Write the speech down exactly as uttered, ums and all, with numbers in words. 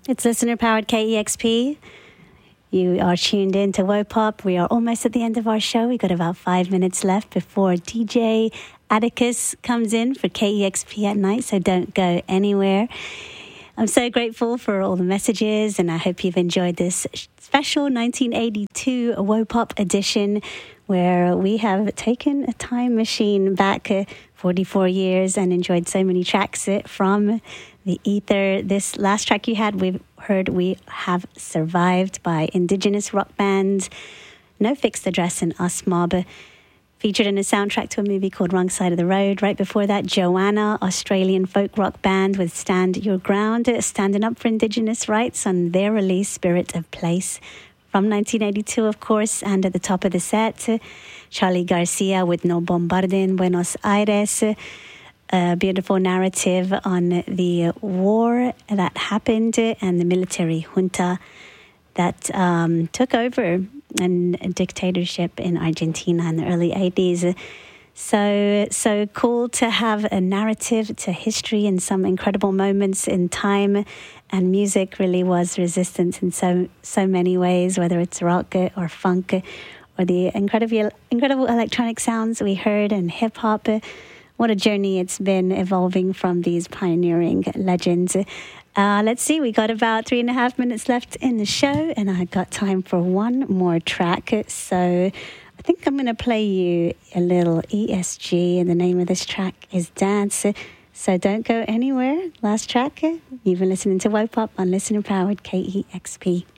It's listener-powered K E X P. You are tuned in to Wopop. We are almost at the end of our show. We've got about five minutes left before D J Atticus comes in for K E X P at night, so don't go anywhere. I'm so grateful for all the messages, and I hope you've enjoyed this special nineteen eighty-two Wopop edition, where we have taken a time machine back uh, forty-four years and enjoyed so many tracks uh, from the ether. This last track you had, we've heard We Have Survived by Indigenous rock band No Fixed Address and Us Mob, featured in a soundtrack to a movie called Wrong Side of the Road. Right before that, Joanna, Australian folk rock band with Stand Your Ground, standing up for Indigenous rights on their release Spirit of Place from nineteen eighty-two, of course. And at the top of the set, Charlie Garcia with No Bombardin Buenos Aires, a beautiful narrative on the war that happened and the military junta that um, took over and a dictatorship in Argentina in the early eighties. So, so cool to have a narrative to history and some incredible moments in time. And music really was resistance in so so many ways, whether it's rock or funk or the incredible incredible electronic sounds we heard and hip hop. What a journey it's been evolving from these pioneering legends. Uh, let's see, we got about three and a half minutes left in the show, and I got time for one more track. So I think I'm going to play you a little E S G, and the name of this track is Dance. So don't go anywhere. Last track, you've been listening to Wopop on Listener Powered K E X P.